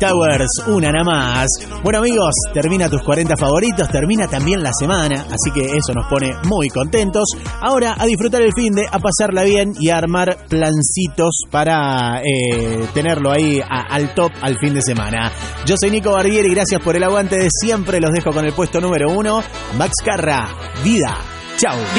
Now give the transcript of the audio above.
Towers, una nada más. Bueno amigos, termina tus 40 favoritos, termina también la semana, así que eso nos pone muy contentos. Ahora a disfrutar el finde, a pasarla bien y a armar plancitos para tenerlo ahí al top al fin de semana. Yo soy Nico Barbieri, gracias por el aguante de siempre, los dejo con el puesto número 1, Max Carra, Vida. Chau.